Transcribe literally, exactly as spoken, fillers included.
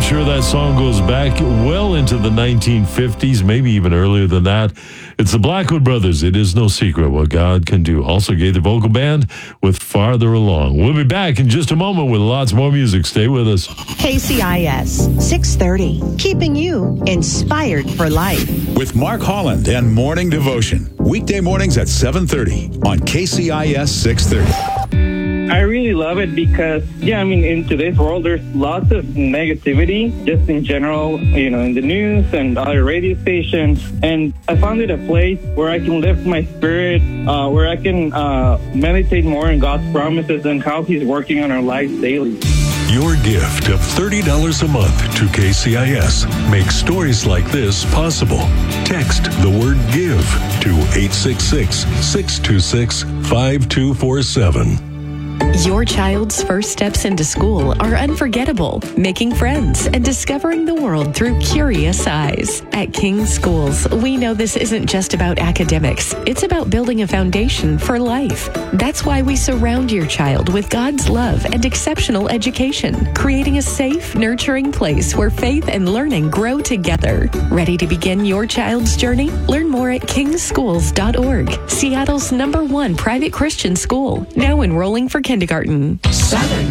sure that song goes back well into the nineteen fifties, maybe even earlier than that. It's the Blackwood Brothers. It is no secret what God can do. Also Gaither Vocal Band with Farther Along. We'll be back in just a moment with lots more music. Stay with us. K C I S six thirty, keeping you inspired for life. With Mark Holland and Morning Devotion. Weekday mornings at seven thirty on K C I S six thirty. I really love it because, yeah, I mean, in today's world, there's lots of negativity just in general, you know, in the news and other radio stations. And I found it a place where I can lift my spirit, uh, where I can uh, meditate more on God's promises and how He's working on our lives daily. Your gift of thirty dollars a month to K C I S makes stories like this possible. Text the word GIVE to eight six six, six two six, five two four seven. Your child's first steps into school are unforgettable, making friends and discovering the world through curious eyes. At King Schools, we know this isn't just about academics. It's about building a foundation for life. That's why we surround your child with God's love and exceptional education, creating a safe, nurturing place where faith and learning grow together. Ready to begin your child's journey? Learn more at king schools dot org, Seattle's number one private Christian school, now enrolling for kindergarten. Seven.